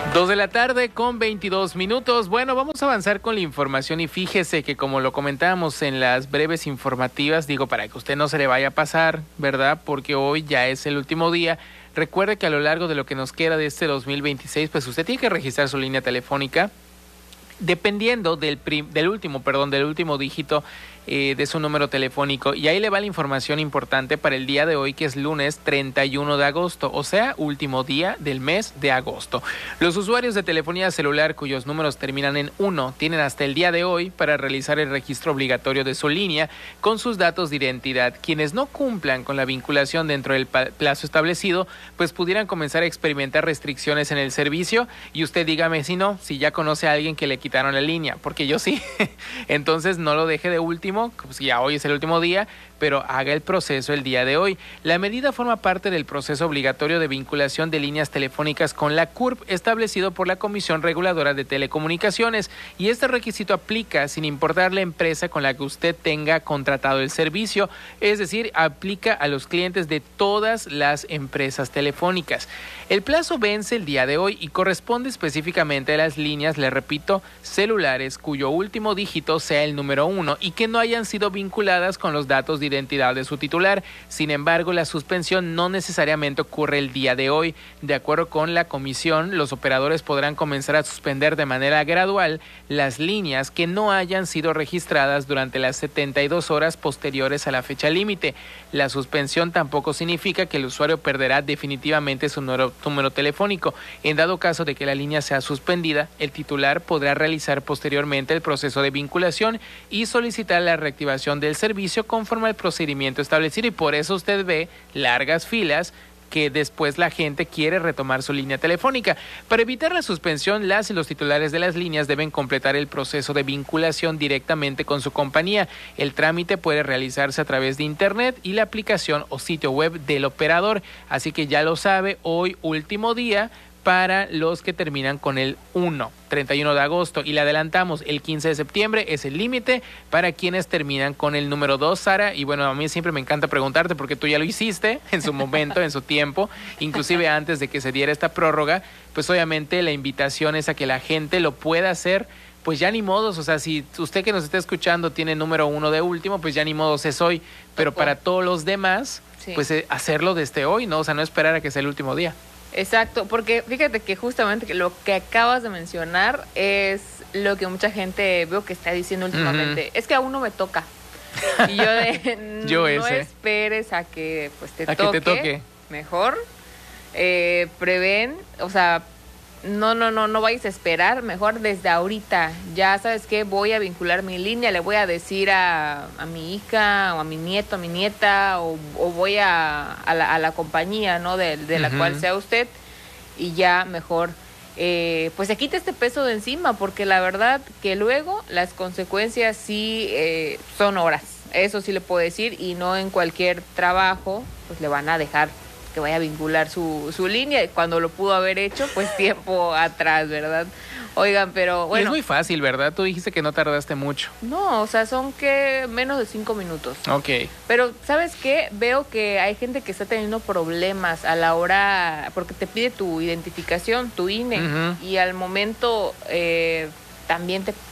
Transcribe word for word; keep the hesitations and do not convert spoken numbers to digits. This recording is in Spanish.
Dos de la tarde con veintidós minutos. Bueno, vamos a avanzar con la información y fíjese que como lo comentábamos en las breves informativas, digo para que usted no se le vaya a pasar, ¿verdad? Porque hoy ya es el último día. Recuerde que a lo largo de lo que nos queda de este dos mil veintiséis, pues usted tiene que registrar su línea telefónica dependiendo del, prim, del último, perdón, del último dígito eh, de su número telefónico. Y ahí le va la información importante para el día de hoy, que es lunes treinta y uno de agosto, o sea, último día del mes de agosto. Los usuarios de telefonía celular cuyos números terminan en uno tienen hasta el día de hoy para realizar el registro obligatorio de su línea con sus datos de identidad. Quienes no cumplan con la vinculación dentro del plazo establecido, pues pudieran comenzar a experimentar restricciones en el servicio. Y usted dígame si no, si ya conoce a alguien que le quitaron la línea, porque yo sí. Entonces no lo deje de último, pues ya hoy es el último día, pero haga el proceso el día de hoy. La medida forma parte del proceso obligatorio de vinculación de líneas telefónicas con la C U R P establecido por la Comisión Reguladora de Telecomunicaciones, y este requisito aplica sin importar la empresa con la que usted tenga contratado el servicio, es decir, aplica a los clientes de todas las empresas telefónicas. El plazo vence el día de hoy y corresponde específicamente a las líneas, le repito, celulares cuyo último dígito sea el número uno y que no hayan sido vinculadas con los datos de identidad de su titular. Sin embargo, la suspensión no necesariamente ocurre el día de hoy. De acuerdo con la comisión, los operadores podrán comenzar a suspender de manera gradual las líneas que no hayan sido registradas durante las setenta y dos horas posteriores a la fecha límite. La suspensión tampoco significa que el usuario perderá definitivamente su número, número telefónico. En dado caso de que la línea sea suspendida, el titular podrá realizar posteriormente el proceso de vinculación y solicitar la reactivación del servicio conforme al procedimiento establecido, y por eso usted ve largas filas que después la gente quiere retomar su línea telefónica. Para evitar la suspensión, las y los titulares de las líneas deben completar el proceso de vinculación directamente con su compañía. El trámite puede realizarse a través de internet y la aplicación o sitio web del operador. Así que ya lo sabe, hoy último día para los que terminan con el uno, treinta y uno de agosto, y le adelantamos, el quince de septiembre es el límite para quienes terminan con el número dos, Sara. Y bueno, a mí siempre me encanta preguntarte porque tú ya lo hiciste en su momento, en su tiempo, inclusive antes de que se diera esta prórroga. Pues obviamente la invitación es a que la gente lo pueda hacer. Pues ya ni modos, o sea, si usted que nos está escuchando tiene número uno de último, pues ya ni modos es hoy, pero para todos los demás, sí, pues eh, hacerlo desde hoy, ¿no? O sea, no esperar a que sea el último día. Exacto, porque fíjate que justamente lo que acabas de mencionar es lo que mucha gente veo que está diciendo últimamente. Uh-huh. Es que aún no me toca. Y yo de, yo no ese. esperes a que pues te a toque. Que te toque. Mejor. Eh, prevén, o sea, no, no, no, no vayas a esperar, mejor desde ahorita. Ya sabes que voy a vincular mi línea, le voy a decir a, a mi hija o a mi nieto, a mi nieta, o, o voy a, a, la, a la compañía, ¿no? De, de la uh-huh. cual sea usted, y ya mejor eh, pues se quita este peso de encima, porque la verdad que luego las consecuencias sí eh, son horas, eso sí le puedo decir, y no en cualquier trabajo pues le van a dejar que vaya a vincular su, su línea, cuando lo pudo haber hecho pues tiempo atrás, ¿verdad? Oigan, pero bueno. Y es muy fácil, ¿verdad? Tú dijiste que no tardaste mucho. No, o sea, son que menos de cinco minutos. Ok. Pero, ¿sabes qué? Veo que hay gente que está teniendo problemas a la hora, porque te pide tu identificación, tu I N E, uh-huh. y al momento eh, también te